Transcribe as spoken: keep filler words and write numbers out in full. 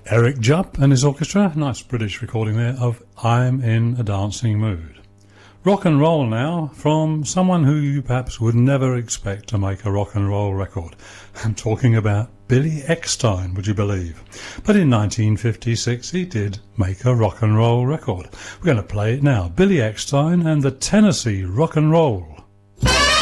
Eric Jupp and his orchestra, nice British recording there of I'm in a Dancing Mood. Rock and roll now from someone who you perhaps would never expect to make a rock and roll record. I'm talking about Billy Eckstine, would you believe? But in nineteen fifty-six he did make a rock and roll record. We're going to play it now. Billy Eckstine and the Tennessee Rock and Roll.